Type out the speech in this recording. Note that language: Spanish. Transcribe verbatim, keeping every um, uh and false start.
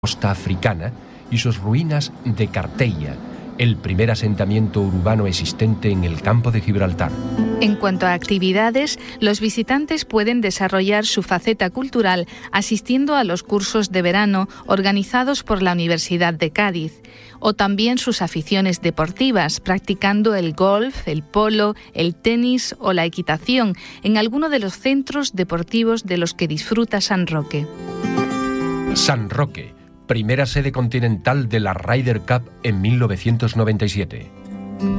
costa africana y sus ruinas de Carteia, el primer asentamiento urbano existente en el campo de Gibraltar. En cuanto a actividades, los visitantes pueden desarrollar su faceta cultural asistiendo a los cursos de verano organizados por la Universidad de Cádiz, o también sus aficiones deportivas, practicando el golf, el polo, el tenis o la equitación en alguno de los centros deportivos de los que disfruta San Roque. San Roque, primera sede continental de la Ryder Cup en mil novecientos noventa y siete.